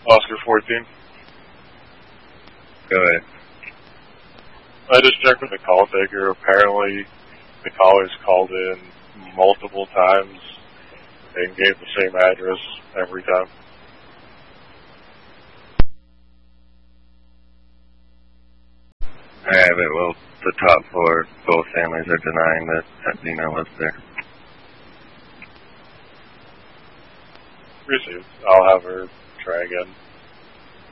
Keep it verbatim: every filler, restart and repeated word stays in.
Oscar fourteen. Go ahead. I just checked with the call taker. Apparently, the callers called in multiple times and gave the same address every time. I have it. Well, the top four, both families are denying that that female was there. Received. I'll have her try again.